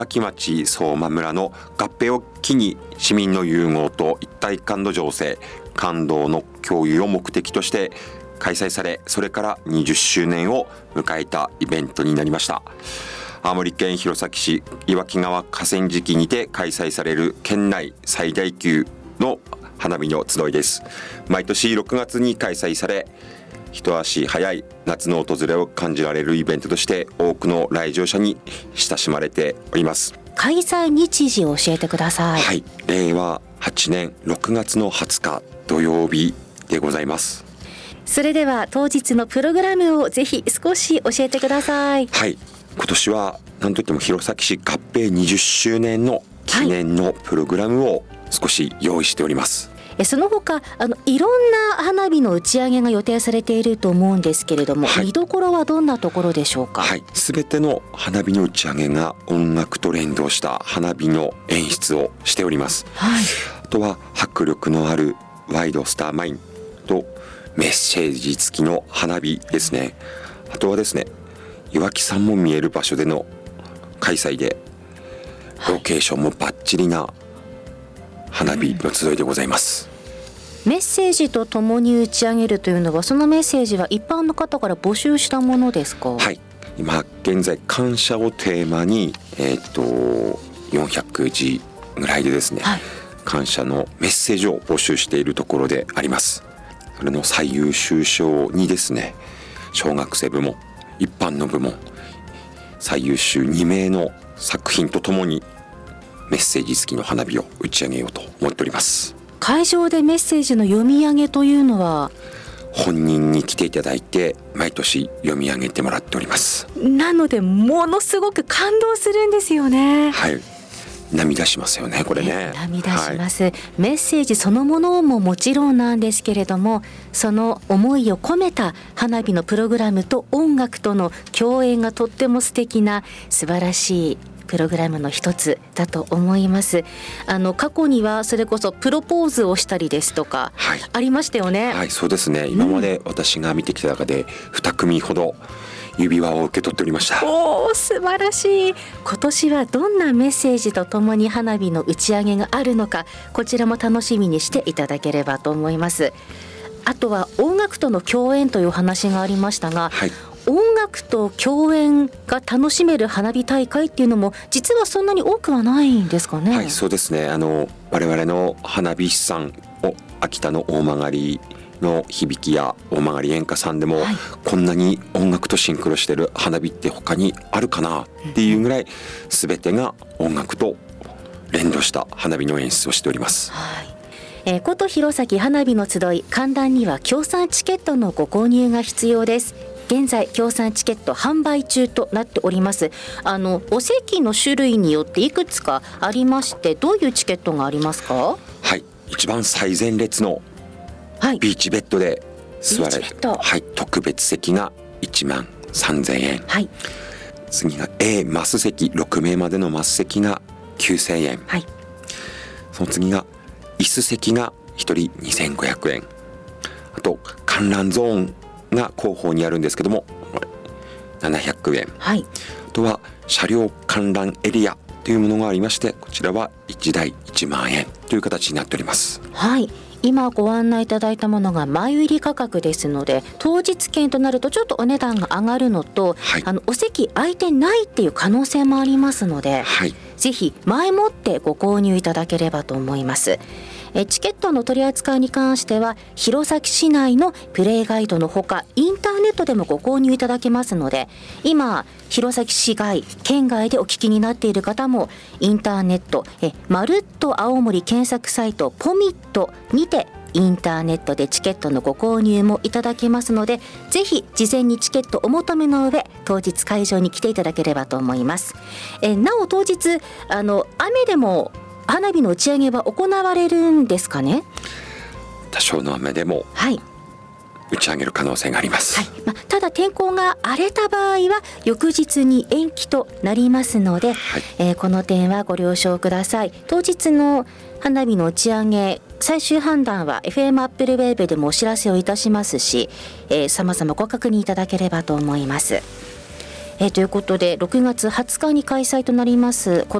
秋町相馬村の合併を機に市民の融合と一体感の醸成、感動の共有を目的として開催され、それから20周年を迎えたイベントになりました。青森県弘前市岩木川河川敷にて開催される県内最大級の花火の集いです。毎年6月に開催され、一足早い夏の訪れを感じられるイベントとして多くの来場者に親しまれております。 開催日時を教えてください。 はい、令和8年6月の20日土曜日でございます。 それでは当日のプログラムをぜひ少し教えてください。 はい、今年は何といっても弘前市合併20周年の記念のプログラムを少し用意しております。 その他いろんな花火の打ち上げが予定されていると思うんですけれども、見どころはどんなところでしょうか。 はい、全ての花火の打ち上げが音楽と連動した花火の演出をしております。あとは迫力のあるワイドスターマインとメッセージ付きの花火ですね。あとはですね、岩木山も見える場所での開催で、ロケーションもバッチリな花火の集いでございます。 メッセージとともに打ち上げるというのは、そのメッセージは一般の方から募集したものですか。 はい、今現在感謝をテーマに、400字ぐらいでですね、感謝のメッセージを募集しているところであります。それの最優秀賞にですね、小学生部門、一般の部門、最優秀2名の作品とともにメッセージ付きの花火を打ち上げようと思っております。 会場でメッセージの読み上げというのは、 本人に来ていただいて毎年読み上げてもらっております。 なのでものすごく感動するんですよね。 はい、涙しますよね、これね。 涙します、メッセージそのものももちろんなんですけれども、その思いを込めた花火のプログラムと音楽との共演がとっても素敵な素晴らしいプログラムの一つだと思います。過去にはそれこそプロポーズをしたりですとか、ありましたよね。 はい、そうですね。今まで私が見てきた中で2組ほど指輪を受け取っておりました。 おー、素晴らしい。今年はどんなメッセージとともに花火の打ち上げがあるのか、こちらも楽しみにしていただければと思います。あとは音楽との共演という話がありましたが、音楽と共演が楽しめる花火大会っていうのも実はそんなに多くはないんですかね。 はい、そうですね。我々の花火師さんを秋田の大曲の響きや大曲演歌さんでも、こんなに音楽とシンクロしてる花火って他にあるかなっていうぐらい、全てが音楽と連動した花火の演出をしております。 古都弘前花火の集い、観覧には協賛チケットのご購入が必要です。現在協賛チケット販売中となっております。お席の種類によっていくつかありまして、どういうチケットがありますか。 はい、一番最前列のビーチベッドで座れる、特別席が13,000円、次が A マス席、6名までのマス席が9,000円、その次が椅子席が1人2,500円、あと観覧ゾーンが後方にあるんですけども700円、あとは車両観覧エリアというものがありまして、こちらは1台1万円という形になっております。 今ご案内いただいたものが前売り価格ですので、当日券となるとちょっとお値段が上がるのと、お席空いてないっていう可能性もありますので、ぜひ前もってご購入いただければと思います。チケットの取り扱いに関しては弘前市内のプレイガイドのほか、インターネットでもご購入いただけますので、今弘前市外県外でお聞きになっている方もインターネットまるっと青森検索サイトポミットにてインターネットでチケットのご購入もいただけますので、ぜひ事前にチケットお求めの上、当日会場に来ていただければと思います。なお当日雨でも花火の打ち上げは行われるんですかね。 多少の雨でも打ち上げる可能性があります。 ただ天候が荒れた場合は翌日に延期となりますので、この点はご了承ください。当日の花火の打ち上げ最終判断は FM アップルウェーブでもお知らせをいたしますし、様々ご確認いただければと思います。 ということで6月20日に開催となります